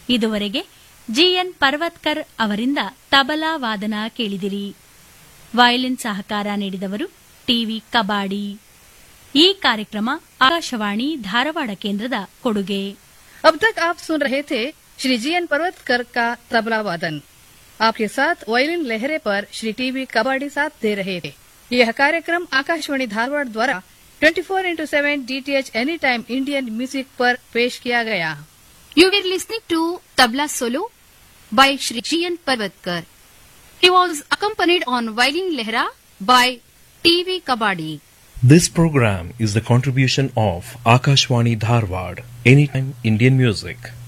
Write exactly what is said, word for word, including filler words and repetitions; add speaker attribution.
Speaker 1: ಇದುವರೆಗೆ ಜಿಎನ್ ಪರ್ವತ್ಕರ್ ಅವರಿಂದ ತಬಲಾ ವಾದನ ಕೇಳಿದಿರಿ. ವಯಲಿನ್ ಸಹಕಾರ ನೀಡಿದವರು ಟಿವಿ ಕಬಾಡಿ. ಈ ಕಾರ್ಯಕ್ರಮ ಆಕಾಶವಾಣಿ धारवाड़ केंद्ರದ ಕೊಡುಗೆ.
Speaker 2: अब तक आप सुन रहे थे श्री जी एन पर्वतकर का तबला वादन. आपके साथ वायलिन लहरे पर श्री टीवी कबाड़ी साथ दे रहे थे. यह कार्यक्रम आकाशवाणी धारवाड़ द्वारा चौबीस इंटू सात DTH any time Indian music पर पेश किया गया.
Speaker 3: You were listening to tabla solo by Shri G N Parvatkar. He was accompanied on violin lehra by T V Kabadi.
Speaker 4: This program is the contribution of Akashwani Dharwad, Anytime Indian Music.